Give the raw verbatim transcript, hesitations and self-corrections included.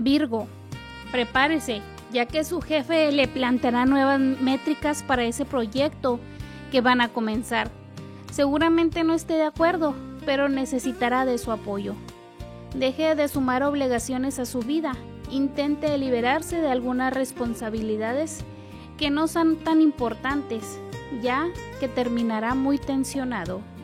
Virgo, prepárese, ya que su jefe le planteará nuevas métricas para ese proyecto que van a comenzar. Seguramente no esté de acuerdo, pero necesitará de su apoyo. Deje de sumar obligaciones a su vida. Intente liberarse de algunas responsabilidades que no son tan importantes, ya que terminará muy tensionado.